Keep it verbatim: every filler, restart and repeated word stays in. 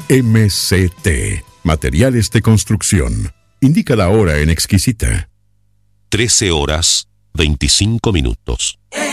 M C T, Materiales de Construcción. Indica la hora en Exquisita. trece horas, veinticinco minutos.